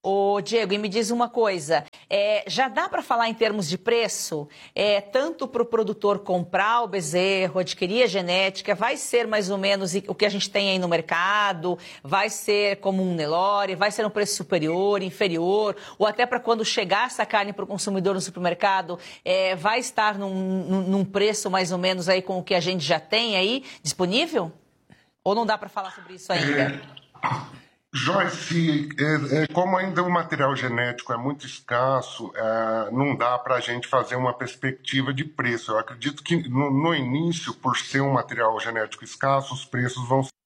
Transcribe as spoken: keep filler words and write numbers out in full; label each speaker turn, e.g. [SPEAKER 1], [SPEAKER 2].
[SPEAKER 1] Ô, Diego, e me diz uma coisa, é, já dá para falar em termos de preço? É, tanto para o produtor comprar o bezerro, adquirir a genética, vai ser mais ou menos o que a gente tem aí no mercado? Vai ser como um Nelore? Vai ser um preço superior, inferior? Ou até para quando chegar essa carne para o consumidor no supermercado, é, vai estar num, num, num preço mais ou menos aí com o que a gente já tem aí disponível? Ou não dá para falar sobre isso ainda?
[SPEAKER 2] É... Joyce, é, é, como ainda o material genético é muito escasso, é, não dá para a gente fazer uma perspectiva de preço. Eu acredito que no, no início, por ser um material genético escasso, os preços vão